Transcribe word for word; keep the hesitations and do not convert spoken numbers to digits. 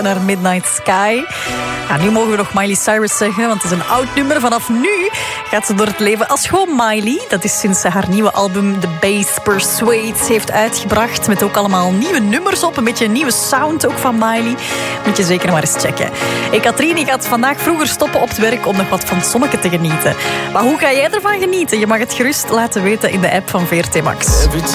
naar Midnight Sky. Ja, nu mogen we nog Miley Cyrus zeggen, want het is een oud nummer. Vanaf nu gaat ze door het leven als gewoon Miley. Dat is sinds ze haar nieuwe album The Bass Persuades heeft uitgebracht. Met ook allemaal nieuwe nummers op. Een beetje een nieuwe sound ook van Miley. Moet je zeker maar eens checken. Hey Katrien, ik gaat vandaag vroeger stoppen op het werk om nog wat van Sommeke te genieten. Maar hoe ga jij ervan genieten? Je mag het gerust laten weten in de app van V R T Max.